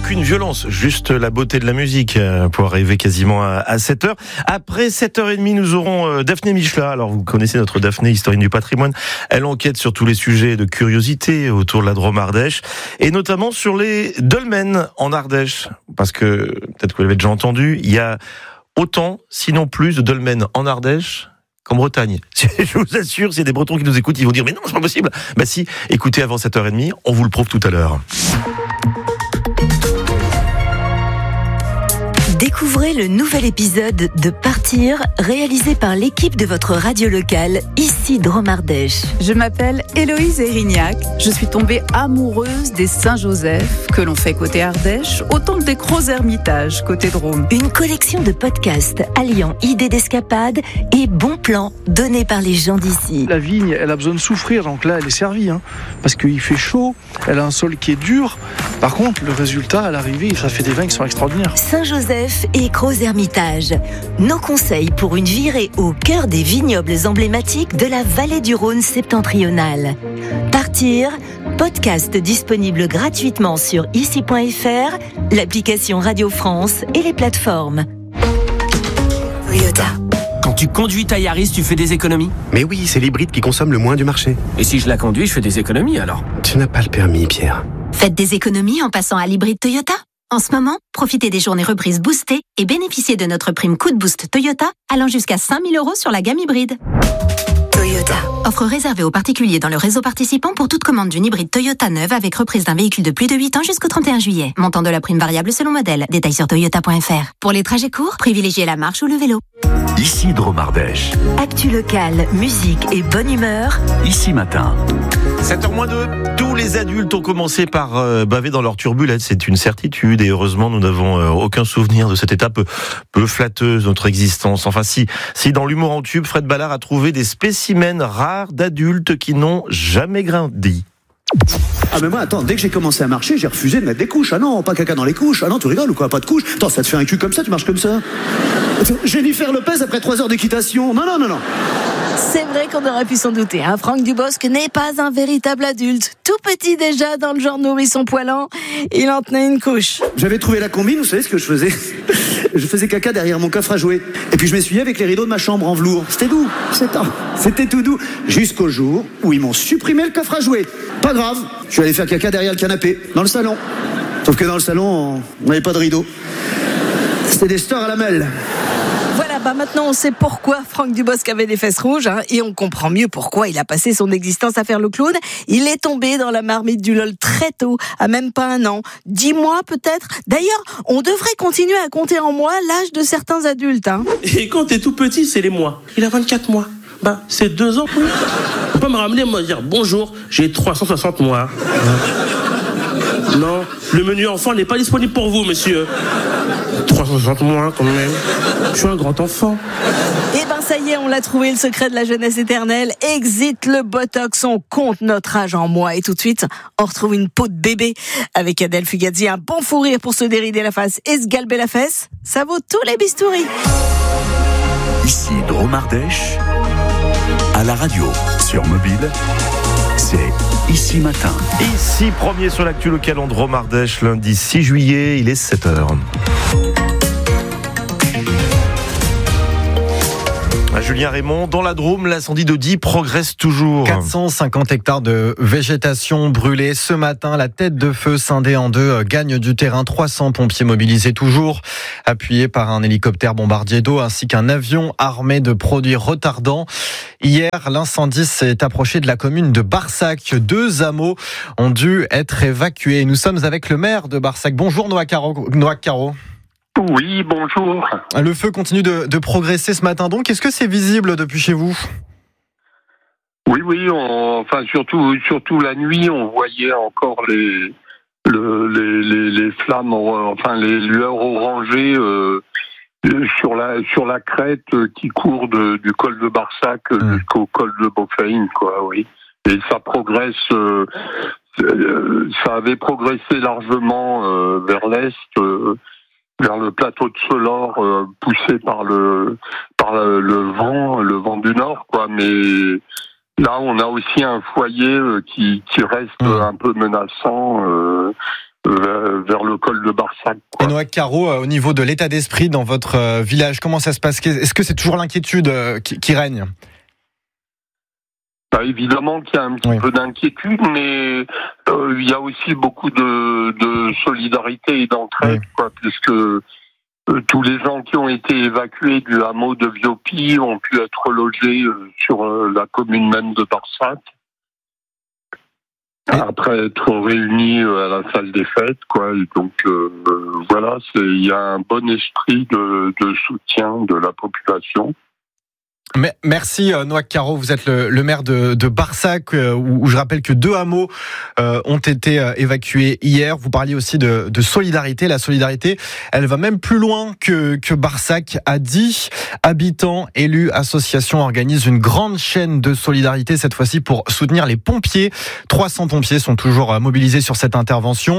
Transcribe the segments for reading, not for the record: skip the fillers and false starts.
aucune violence, juste la beauté de la musique pour arriver quasiment à 7h. Après 7h30, nous aurons Daphné Michela. Alors vous connaissez notre Daphné, historienne du patrimoine. Elle enquête sur tous les sujets de curiosité autour de la Drôme Ardèche et notamment sur les dolmens en Ardèche. Parce que, peut-être que vous l'avez déjà entendu, il y a autant, sinon plus, de dolmens en Ardèche qu'en Bretagne. Je vous assure, s'il y a des Bretons qui nous écoutent, ils vont dire « Mais non, c'est pas possible !» Bah si, écoutez avant 7h30, on vous le prouve tout à l'heure. Découvrez le nouvel épisode de Partir, réalisé par l'équipe de votre radio locale, ici Drôme Ardèche. Je m'appelle Héloïse Erignac. Je suis tombée amoureuse des Saint-Joseph, que l'on fait côté Ardèche, autant que des Crozes-Hermitage, côté Drôme. Une collection de podcasts alliant idées d'escapade et bons plans donnés par les gens d'ici. La vigne, elle a besoin de souffrir, donc là, elle est servie, parce qu'il fait chaud, elle a un sol qui est dur. Par contre, le résultat, à l'arrivée, ça fait des vins qui sont extraordinaires. Saint-Joseph et Crozes-Hermitage. Nos conseils pour une virée au cœur des vignobles emblématiques de la vallée du Rhône septentrionale. Partir, podcast disponible gratuitement sur ici.fr, l'application Radio France et les plateformes. Toyota. Quand tu conduis ta Yaris, tu fais des économies ? Mais oui, c'est l'hybride qui consomme le moins du marché. Et si je la conduis, je fais des économies alors ? Tu n'as pas le permis, Pierre. Faites des économies en passant à l'hybride Toyota. En ce moment, profitez des journées reprises boostées et bénéficiez de notre prime coup de boost Toyota allant jusqu'à 5 000 € sur la gamme hybride. Toyota. Offre réservée aux particuliers dans le réseau participant pour toute commande d'une hybride Toyota neuve avec reprise d'un véhicule de plus de 8 ans jusqu'au 31 juillet. Montant de la prime variable selon modèle. Détails sur toyota.fr. Pour les trajets courts, privilégiez la marche ou le vélo. Ici Drôme Ardèche. Actu locale, musique et bonne humeur. Ici Matin. 7h02, tous les adultes ont commencé par baver dans leur turbulette, c'est une certitude, et heureusement nous n'avons aucun souvenir de cette étape peu flatteuse de notre existence. Enfin si dans l'humour en tube, Fred Ballard a trouvé des spécimens rares d'adultes qui n'ont jamais grandi. Ah mais moi attends, dès que j'ai commencé à marcher, j'ai refusé de mettre des couches. Ah non, pas caca dans les couches. Ah non, tu rigoles ou quoi, pas de couches. Attends, ça te fait un cul comme ça, tu marches comme ça. Jennifer Lopez après 3 heures d'équitation. Non. C'est vrai qu'on aurait pu s'en douter. Franck Dubosc n'est pas un véritable adulte. Tout petit déjà, dans le genre nourrisson poilant, il en tenait une couche. J'avais trouvé la combine, vous savez ce que je faisais ? Je faisais caca derrière mon coffre à jouets. Et puis je m'essuyais avec les rideaux de ma chambre en velours. C'était doux, c'était tout doux. Jusqu'au jour où ils m'ont supprimé le coffre à jouets. Pas grave, je suis allé faire caca derrière le canapé, dans le salon. Sauf que dans le salon, on n'avait pas de rideau. C'était des stores à la mêle. Voilà, maintenant on sait pourquoi Franck Dubosc avait des fesses rouges, et on comprend mieux pourquoi il a passé son existence à faire le clown. Il est tombé dans la marmite du LOL très tôt, à même pas 1 an, 10 mois peut-être. D'ailleurs, on devrait continuer à compter en mois l'âge de certains adultes. Et quand t'es tout petit, c'est les mois. Il a 24 mois. C'est 2 ans. Faut pas me ramener, me dire bonjour, j'ai 360 mois. Non, le menu enfant n'est pas disponible pour vous, monsieur. 360 mois, quand même. Je suis un grand enfant. Ça y est, on l'a trouvé, le secret de la jeunesse éternelle. Exit le botox, on compte notre âge en mois. Et tout de suite, on retrouve une peau de bébé avec Adèle Fugazzi. Un bon fou rire pour se dérider la face et se galber la fesse. Ça vaut tous les bistouris. Ici Drôme Ardèche. À la radio, sur mobile, c'est Ici Matin. Ici, premier sur l'actu locale en Drôme Ardèche, lundi 6 juillet, il est 7h. Julien Raymond, dans la Drôme, l'incendie de Die progresse toujours. 450 hectares de végétation brûlée. Ce matin, la tête de feu scindée en deux gagne du terrain. 300 pompiers mobilisés toujours, appuyés par un hélicoptère bombardier d'eau ainsi qu'un avion armé de produits retardants. Hier, l'incendie s'est approché de la commune de Barsac. 2 hameaux ont dû être évacués. Nous sommes avec le maire de Barsac. Bonjour Noah Caro. Oui, bonjour. Le feu continue de progresser ce matin donc. Est-ce que c'est visible depuis chez vous ? Oui, surtout la nuit, on voyait encore les flammes, les lueurs orangées sur la crête qui court du col de Barsac jusqu'au col de Beaufaïne, quoi, oui. Et ça progresse, ça avait progressé largement vers l'est, vers le plateau de Solor, poussé par le vent du nord, quoi. Mais là, on a aussi un foyer qui reste un peu menaçant vers le col de Barsac. Et Noack Caro, au niveau de l'état d'esprit dans votre village, comment ça se passe ? Est-ce que c'est toujours l'inquiétude qui règne ? Évidemment qu'il y a un petit peu d'inquiétude, mais il y a aussi beaucoup de solidarité et d'entraide, puisque tous les gens qui ont été évacués du hameau de Viopie ont pu être logés sur la commune même de Barsac. Après être réunis à la salle des fêtes, Et donc voilà, il y a un bon esprit de soutien de la population. Merci Noack Caro, vous êtes le maire de Barsac, où je rappelle que 2 hameaux ont été évacués hier. Vous parliez aussi de solidarité. La solidarité, elle va même plus loin que Barsac a dit. Habitants, élus, associations organisent une grande chaîne de solidarité, cette fois-ci pour soutenir les pompiers. 300 pompiers sont toujours mobilisés sur cette intervention.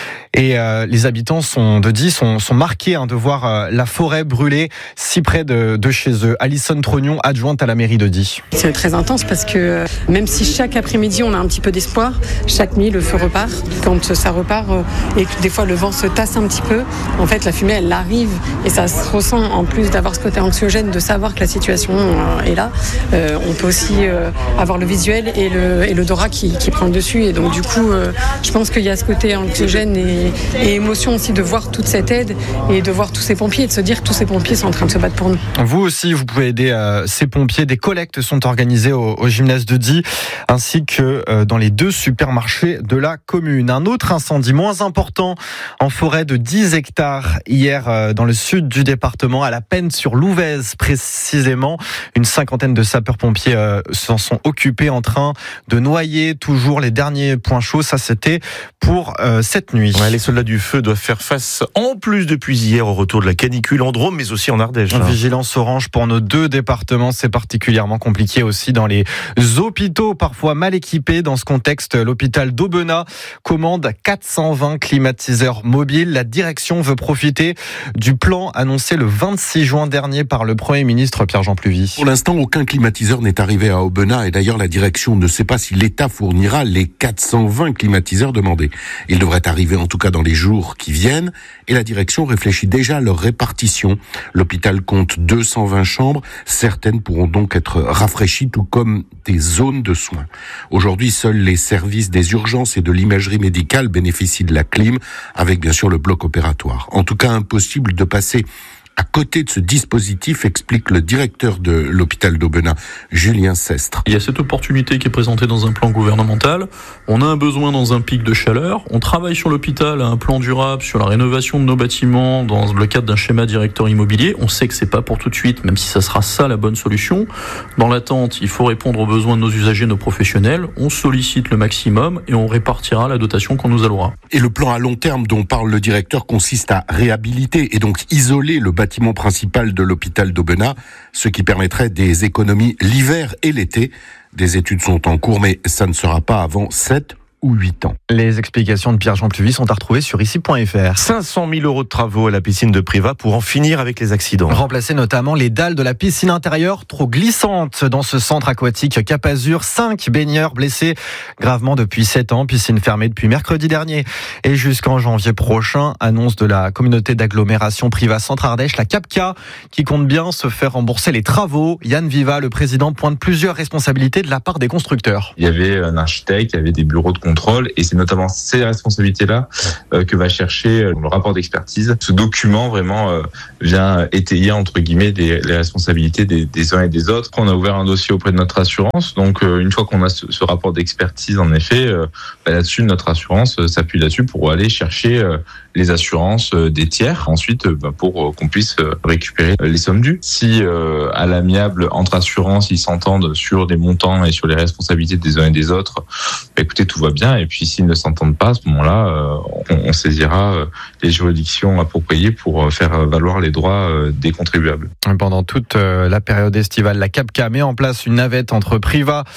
Et les habitants sont marqués de voir la forêt brûler si près de chez eux. Alison Trognon, adjointe à la mairie de Die. C'est très intense parce que même si chaque après-midi on a un petit peu d'espoir, chaque nuit le feu repart. Quand ça repart et que des fois le vent se tasse un petit peu, en fait la fumée elle arrive et ça se ressent, en plus d'avoir ce côté anxiogène de savoir que la situation est là. On peut aussi avoir le visuel et l'odorat qui prend le dessus, et donc du coup je pense qu'il y a ce côté anxiogène et émotion aussi de voir toute cette aide et de voir tous ces pompiers et de se dire que tous ces pompiers sont en train de se battre pour nous. Vous aussi, vous pouvez aider ces pompiers. Des collectes sont organisées au gymnase de Die ainsi que dans les 2 supermarchés de la commune. Un autre incendie moins important en forêt de 10 hectares hier dans le sud du département, à La Penne-sur-Louvèze précisément. Une 50aine de sapeurs-pompiers s'en sont occupés en train de noyer toujours les derniers points chauds. Ça, c'était pour cette nuit. Les soldats du feu doivent faire face, en plus depuis hier, au retour de la canicule en Drôme, mais aussi en Ardèche. Vigilance orange pour nos 2 départements. C'est particulièrement compliqué aussi dans les hôpitaux, parfois mal équipés. Dans ce contexte, l'hôpital d'Aubenas commande 420 climatiseurs mobiles. La direction veut profiter du plan annoncé le 26 juin dernier par le Premier ministre Pierre-Jean Pluvy. Pour l'instant, aucun climatiseur n'est arrivé à Aubenas, et d'ailleurs la direction ne sait pas si l'État fournira les 420 climatiseurs demandés. Ils devraient arriver en tout cas dans les jours qui viennent, et la direction réfléchit déjà à leur répartition. L'hôpital compte 220 chambres, certaines pourront donc être rafraîchies, tout comme des zones de soins. Aujourd'hui, seuls les services des urgences et de l'imagerie médicale bénéficient de la clim, avec bien sûr le bloc opératoire. En tout cas, impossible de passer à côté de ce dispositif, explique le directeur de l'hôpital d'Aubenas, Julien Sestre. Il y a cette opportunité qui est présentée dans un plan gouvernemental. On a un besoin dans un pic de chaleur. On travaille sur l'hôpital à un plan durable, sur la rénovation de nos bâtiments dans le cadre d'un schéma directeur immobilier. On sait que c'est pas pour tout de suite, même si ça sera ça la bonne solution. Dans l'attente, il faut répondre aux besoins de nos usagers, nos professionnels. On sollicite le maximum et on répartira la dotation qu'on nous allouera. Et le plan à long terme dont parle le directeur consiste à réhabiliter et donc isoler le bâtiment principal de l'hôpital d'Aubenas, ce qui permettrait des économies l'hiver et l'été. Des études sont en cours, mais ça ne sera pas avant 7 ou 8 ans. Les explications de Pierre-Jean Pluvy sont à retrouver sur ici.fr. 500 000 € de travaux à la piscine de Privas pour en finir avec les accidents. Remplacer notamment les dalles de la piscine intérieure trop glissantes dans ce centre aquatique Cap Azur. 5 baigneurs blessés gravement depuis 7 ans. Piscine fermée depuis mercredi dernier. Et jusqu'en janvier prochain, annonce de la communauté d'agglomération Privas Centre-Ardèche, la CAPCA, qui compte bien se faire rembourser les travaux. Yann Viva, le président, pointe plusieurs responsabilités de la part des constructeurs. Il y avait un architecte, il y avait des bureaux de contrôle, et c'est notamment ces responsabilités-là que va chercher le rapport d'expertise. Ce document vraiment vient étayer entre guillemets les responsabilités des uns et des autres. On a ouvert un dossier auprès de notre assurance, donc une fois qu'on a ce rapport d'expertise, en effet, là-dessus notre assurance s'appuie là-dessus pour aller chercher les assurances des tiers, ensuite pour qu'on puisse récupérer les sommes dues. Si à l'amiable entre assurances ils s'entendent sur des montants et sur les responsabilités des uns et des autres, écoutez, tout va bien. Et puis s'ils ne s'entendent pas, à ce moment-là, on saisira les juridictions appropriées pour faire valoir les droits des contribuables. Pendant toute la période estivale, la CAPCA met en place une navette entre Privas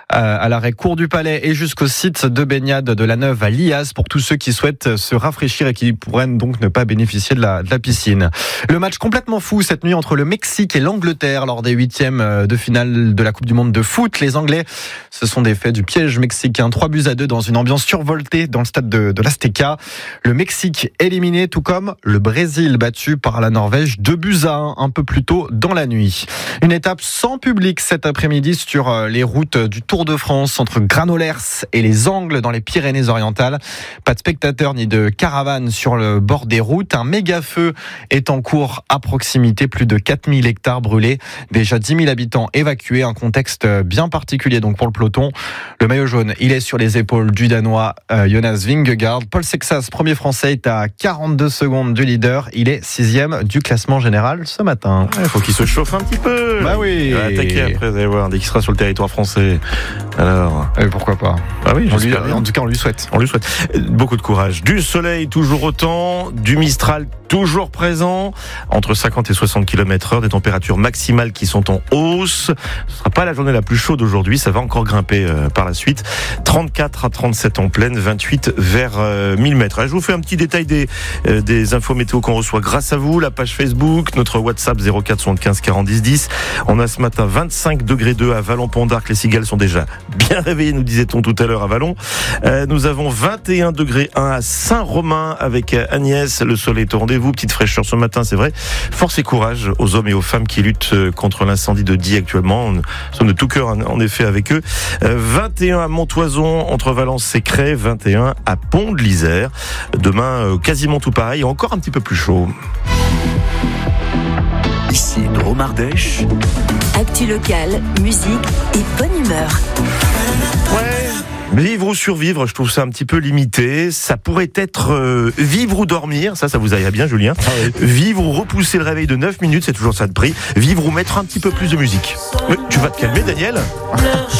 à l'arrêt Cours du Palais et jusqu'au site de baignade de la Neuve à Lias pour tous ceux qui souhaitent se rafraîchir et qui pourraient donc ne pas bénéficier de la piscine. Le match complètement fou cette nuit entre le Mexique et l'Angleterre lors des 8e de finale de la Coupe du Monde de foot. Les Anglais se sont défaits du piège mexicain 3-2 dans une ambiance survoltée dans le stade de l'Azteca. Le Mexique éliminé, tout comme le Brésil battu par la Norvège 2-1 un peu plus tôt dans la nuit. Une étape sans public cet après-midi sur les routes du Tour de France entre Granollers et les Angles dans les Pyrénées-Orientales. Pas de spectateurs ni de caravanes sur le bord des routes. Un méga feu est en cours à proximité. Plus de 4000 hectares brûlés. Déjà 10 000 habitants évacués. Un contexte bien particulier donc pour le peloton. Le maillot jaune, il est sur les épaules du Danois Jonas Vingegaard. Paul Sexas, premier français, est à 42 secondes du leader. Il est 6e du classement général ce matin. Il faut qu'il se chauffe un petit peu. Bah oui. Il va attaquer après, vous allez voir, dès qu'il sera sur le territoire français. Alors. Pourquoi pas. Ah oui, en tout cas, on lui souhaite. On lui souhaite. Beaucoup de courage. Du soleil, toujours autant. Du Mistral, toujours présent. Entre 50 et 60 km/h. Des températures maximales qui sont en hausse. Ce ne sera pas la journée la plus chaude aujourd'hui. Ça va encore grimper par la suite. 34 à 37 en pleine. 28 vers 1000 mètres. Je vous fais un petit détail des infos météo qu'on reçoit grâce à vous. La page Facebook, notre WhatsApp 04 75 40 10 10. On a ce matin 25 degrés 2 à Vallon-Pont d'Arc. Les cigales sont déjà bien réveillées, nous disait-on tout à l'heure à Vallon. Nous avons 21 degrés 1 à Saint-Romain avec Agnès. Le soleil est au rendez-vous. Petite fraîcheur ce matin, c'est vrai. Force et courage aux hommes et aux femmes qui luttent contre l'incendie de Die actuellement. Nous sommes de tout cœur en effet avec eux. 21 à Montoison entre Valence et Cré. 21 à Pont de l'Isère. Demain, quasiment tout pareil. Encore un petit peu plus chaud. Ici Dromardèche. Actu locale, musique et bonne humeur. Ouais. Vivre ou survivre, je trouve ça un petit peu limité. Ça pourrait être vivre ou dormir, ça vous aille bien Julien. Ah oui. Vivre ou repousser le réveil de 9 minutes, c'est toujours ça de prix. Vivre ou mettre un petit peu plus de musique. Mais tu vas te calmer Daniel.